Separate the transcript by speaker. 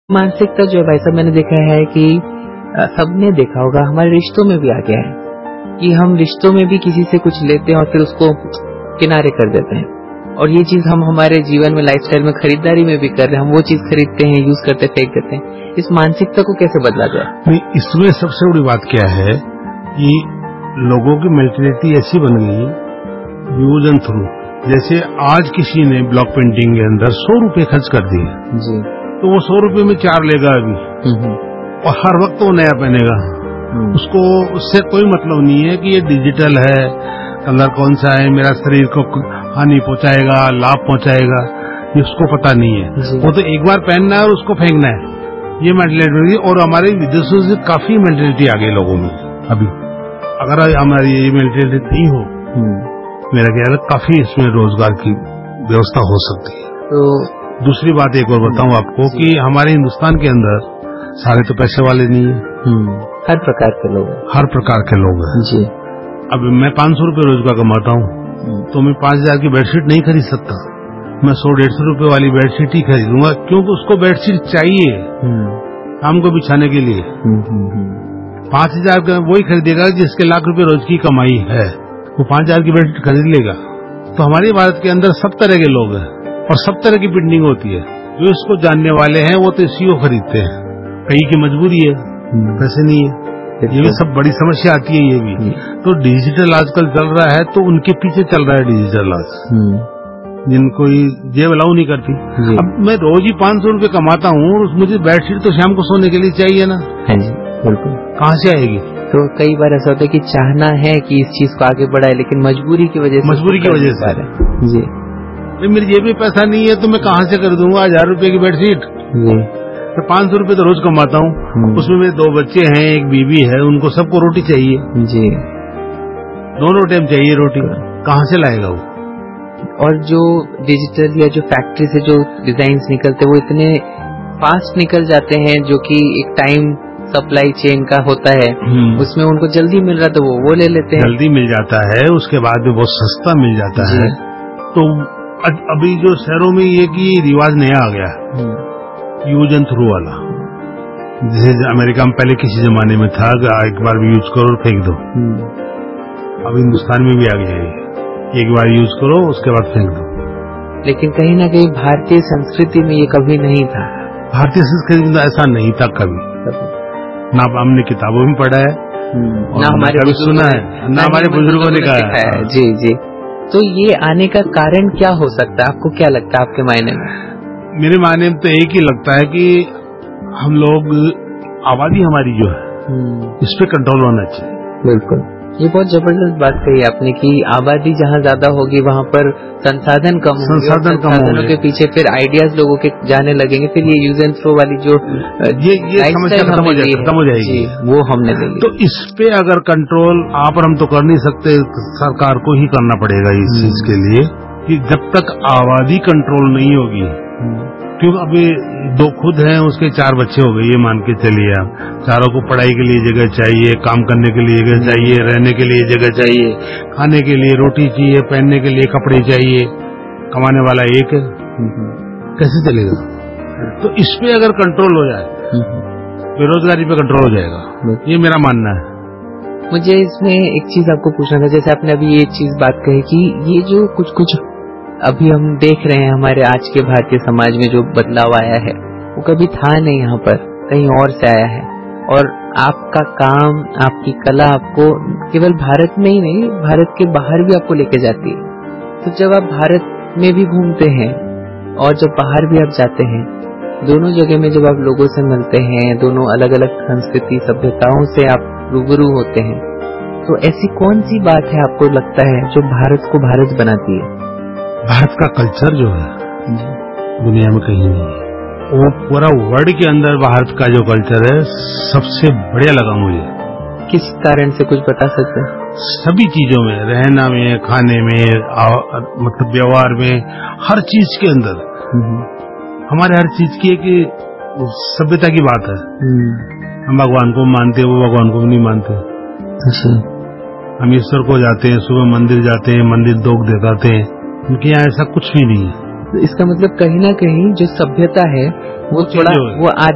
Speaker 1: मानसिकता जो है भाई साहब मैंने देखा है कि सबने देखा होगा हमारे रिश्तों में भी आ गया है कि हम रिश्तों में भी किसी से कुछ लेते हैं और फिर उसको किनारे कर देते हैं। और ये चीज हम हमारे जीवन में लाइफस्टाइल में खरीदारी में भी कर रहे हैं। हम वो चीज खरीदते हैं, यूज करते, फेंक देते हैं। इस मानसिकता को कैसे बदला जाए?
Speaker 2: नहीं, इसमें सबसे बड़ी बात क्या है कि लोगों की मेंटेलिटी ऐसी बन गई यूज एंड थ्रू। जैसे आज किसी ने ब्लॉक पेंटिंग के अंदर 100 रुपए खर्च कर दिए
Speaker 1: जी,
Speaker 2: तो वो 100 रुपए में 4 लेगा अभी और हर वक्त वो नया पहनेगा। उसको उससे कोई मतलब नहीं है कि ये डिजिटल है, कलर कौन सा है, मेरा शरीर को हानि पहुंचाएगा, लाभ पहुंचाएगा, ये उसको पता नहीं है। वो तो एक बार पहनना है और उसको फेंकना है, ये मेंटेलिटी। और हमारे विदेशों से काफी मेंटेलिटी आ गई लोगों में। अभी अगर हमारी ये मेंटेलिटी नहीं हो, मेरा ख्याल है काफी इसमें रोजगार की व्यवस्था हो सकती है।
Speaker 1: तो
Speaker 2: दूसरी बात एक और बताऊं आपको कि हमारे हिंदुस्तान के अंदर सारे तो पैसे वाले नहीं है,
Speaker 1: हर प्रकार के लोग हैं।
Speaker 2: हर प्रकार के लोग हैं
Speaker 1: जी।
Speaker 2: अब मैं 500 रुपए रोज का कमाता हूँ तो मैं 5000 की बेडशीट नहीं खरीद सकता। मैं 100-150 रुपए वाली बेडशीट ही खरीदूंगा, क्योंकि उसको बेडशीट चाहिए शाम को बिछाने के लिए। 5000 का वही खरीदेगा जिसके लाख रुपए रोज की कमाई है, वो 5000 की बेडशीट खरीद लेगा। तो हमारे भारत के अंदर सब तरह के लोग हैं और सब तरह की प्रिंटिंग होती है। जो इसको जानने वाले हैं वो तो इसी को खरीदते हैं। कई की मजबूरी है, पैसे नहीं है, ये भी सब बड़ी समस्या आती है। ये भी तो डिजिटल आजकल चल रहा है, तो उनके पीछे चल रहा है डिजिटल आज, जिनको जेब अलाउ नहीं करती। अब मैं रोज ही 500 रुपए कमाता हूँ, मुझे बेडशीट तो शाम को सोने के लिए चाहिए ना।
Speaker 1: हाँ जी, बिल्कुल।
Speaker 2: कहाँ से आएगी?
Speaker 1: तो कई बार ऐसा होता है कि चाहना है कि इस चीज को आगे बढ़ाए, लेकिन मजबूरी की वजह से जी
Speaker 2: मेरी जेब में पैसा नहीं है तो मैं कहाँ से कर दूंगा 1000 रुपए की बेडशीट
Speaker 1: जी।
Speaker 2: तो 500 रुपए तो रोज कमाता हूँ, उसमें मेरे 2 बच्चे हैं, एक बीवी है, उनको सबको रोटी चाहिए
Speaker 1: जी,
Speaker 2: दोनों टाइम चाहिए रोटी, कहाँ से लाएगा वो?
Speaker 1: और जो डिजिटल या जो फैक्ट्री से जो डिजाइन निकलते वो इतने फास्ट निकल जाते हैं, जो कि एक टाइम सप्लाई चेन का होता है, उसमें उनको जल्दी मिल रहा तो वो ले लेते हैं।
Speaker 2: जल्दी मिल जाता है, उसके बाद में बहुत सस्ता मिल जाता है। तो अभी जो शहरों में ये कि रिवाज नया आ गया यूज एंड थ्रू वाला, जैसे अमेरिका में पहले किसी जमाने में था एक बार भी यूज करो और फेंक दो। अब हिंदुस्तान में भी आ गया है, एक बार यूज करो उसके बाद फेंक दो।
Speaker 1: लेकिन कहीं ना कहीं भारतीय संस्कृति में ये कभी नहीं था।
Speaker 2: भारतीय संस्कृति में ऐसा नहीं था कभी, ना हमने किताबों में पढ़ा है,
Speaker 1: ना हमारे
Speaker 2: कभी सुना है, ना हमारे बुजुर्गों ने कहा है।
Speaker 1: जी जी। तो ये आने का कारण क्या हो सकता है, आपको क्या लगता है, आपके मायने में?
Speaker 2: मेरे मायने में तो एक ही लगता है कि हम लोग आबादी हमारी जो है इस पे कंट्रोल होना चाहिए।
Speaker 1: बिल्कुल, ये बहुत जबरदस्त बात कही आपने कि आबादी जहाँ ज्यादा होगी वहाँ पर संसाधन कम होंगे, संसाधनों के पीछे फिर आइडियाज लोगों के जाने लगेंगे, फिर ये यूज एंड थ्रो वाली जो
Speaker 2: ये समस्या खत्म हो जाएगी,
Speaker 1: वो हमने ले ली।
Speaker 2: तो इस पे अगर कंट्रोल आप और हम तो कर नहीं सकते, सरकार को ही करना पड़ेगा इस चीज के लिए कि जब तक आबादी कंट्रोल नहीं होगी, क्योंकि अभी 2 खुद हैं, उसके 4 बच्चे हो गए, ये मान के चलिए आप, चारों को पढ़ाई के लिए जगह चाहिए, काम करने के लिए जगह चाहिए, रहने के लिए जगह चाहिए, खाने के लिए रोटी चाहिए, पहनने के लिए कपड़े चाहिए, कमाने वाला एक है, कैसे चलेगा? तो इस पे अगर कंट्रोल हो जाए, बेरोजगारी पे कंट्रोल हो जाएगा, ये मेरा मानना है।
Speaker 1: मुझे इसमें एक चीज आपको पूछना था, जैसे आपने अभी ये चीज बात कही कि ये जो कुछ अभी हम देख रहे हैं हमारे आज के भारतीय समाज में जो बदलाव आया है, वो कभी था नहीं, यहाँ पर कहीं और से आया है। और आपका काम, आपकी कला आपको केवल भारत में ही नहीं, भारत के बाहर भी आपको लेके जाती है। तो जब आप भारत में भी घूमते हैं और जब बाहर भी आप जाते हैं, दोनों जगह में जब आप लोगों से मिलते हैं, दोनों अलग अलग संस्कृति सभ्यताओं से आप रूबरू होते हैं, तो ऐसी कौन सी बात है आपको लगता है जो भारत को भारत बनाती है?
Speaker 2: भारत का कल्चर जो है दुनिया में कहीं नहीं है, वो पूरा वर्ल्ड के अंदर भारत का जो कल्चर है सबसे बढ़िया लगा मुझे।
Speaker 1: किस कारण से, कुछ बता सकते हैं?
Speaker 2: सभी चीजों में, रहना में, खाने में, मतलब व्यवहार में, हर चीज के अंदर हमारे हर चीज की एक सभ्यता की बात है। हम भगवान को मानते हैं, वो भगवान को भी नहीं मानते। हम ईश्वर को जाते हैं, सुबह मंदिर जाते हैं, मंदिर दोग दिखाते हैं, उनके यहाँ ऐसा कुछ भी नहीं है।
Speaker 1: तो इसका मतलब कहीं ना कहीं जो सभ्यता है वो थोड़ा वो